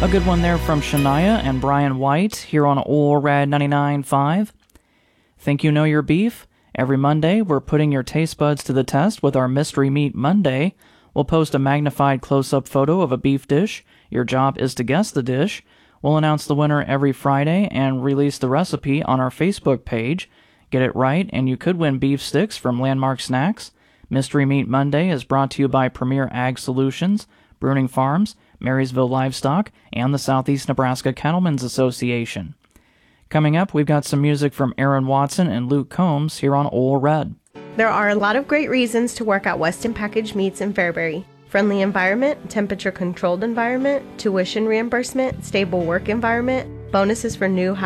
A good one there from Shania and Brian White here on Old Red 99.5. Think you know your beef? Every Monday, we're putting your taste buds to the test with our Mystery Meat Monday. We'll post a magnified close-up photo of a beef dish. Your job is to guess the dish. We'll announce the winner every Friday and release the recipe on our Facebook page. Get it right, and you could win beef sticks from Landmark Snacks. Mystery Meat Monday is brought to you by Premier Ag Solutions, Bruning Farms, Marysville Livestock, and the Southeast Nebraska Cattlemen's Association. Coming up, we've got some music from Aaron Watson and Luke Combs here on Ole Red. There are a lot of great reasons to work at Weston Packaged Meats in Fairbury. Friendly environment, temperature-controlled environment, tuition reimbursement, stable work environment, bonuses for new